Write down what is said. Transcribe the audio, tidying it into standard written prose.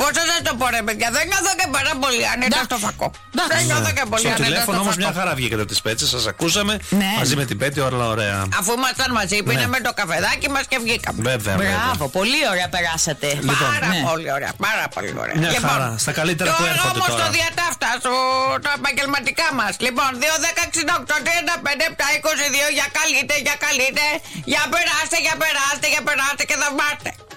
Πώς θα σας το πω, ρε παιδιά, δεν νιώθω και πάρα πολύ άνετα στο φακό. Δεν νιώθω και πολύ άνετα. Στο τηλέφωνο όμως μια χαρά βγήκατε τις Πέτσες, σας ακούσαμε μαζί με την Πέτη, όλα ωραία. Αφού ήμασταν μαζί, πίναμε το καφεδάκι μας και βγήκαμε. Βέβαια. Μπράβο, πολύ ωραία περάσατε. Πάρα πολύ ωραία, πάρα πολύ ωραία. Μια χαρά, στα καλύτερα που έρχονται τώρα. Όμως τώρα. το διατάφτα, τα επαγγελματικά μας. Λοιπόν, 2-10-68-35-20-2 για καλείτε, για περάστε και θα πάρτε.